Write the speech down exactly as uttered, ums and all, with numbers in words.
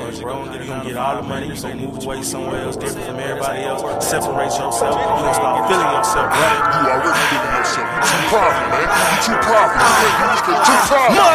you gonna get all the money, you gonna move away somewhere else different from everybody else, separate yourself, you gonna start feeling yourself, right? You already feeling yourself. You too profit, man. You too profit. You too profit.